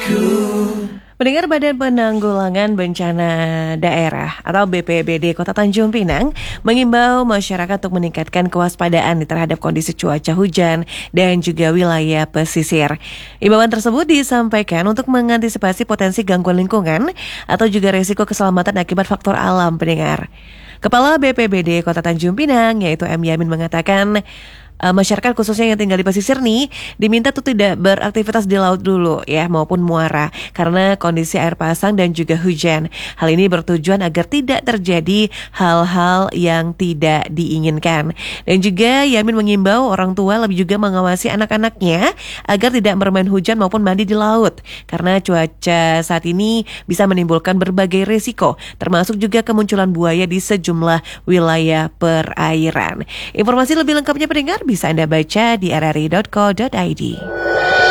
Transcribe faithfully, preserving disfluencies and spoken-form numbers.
Pendengar Badan Penanggulangan Bencana Daerah atau B P B D Kota Tanjung Pinang mengimbau masyarakat untuk meningkatkan kewaspadaan terhadap kondisi cuaca hujan dan juga wilayah pesisir. Imbauan tersebut disampaikan untuk mengantisipasi potensi gangguan lingkungan atau juga risiko keselamatan akibat faktor alam, pendengar. Kepala B P B D Kota Tanjung Pinang yaitu M. Yamin mengatakan, Uh, masyarakat khususnya yang tinggal di pesisir nih diminta tuh tidak beraktivitas di laut dulu ya maupun muara karena kondisi air pasang dan juga hujan. Hal ini bertujuan agar tidak terjadi hal-hal yang tidak diinginkan. Dan juga Yamin mengimbau orang tua lebih juga mengawasi anak-anaknya agar tidak bermain hujan maupun mandi di laut karena cuaca saat ini bisa menimbulkan berbagai risiko termasuk juga kemunculan buaya di sejumlah wilayah perairan. Informasi lebih lengkapnya pendengar bisa Anda baca di r r i dot co dot i d.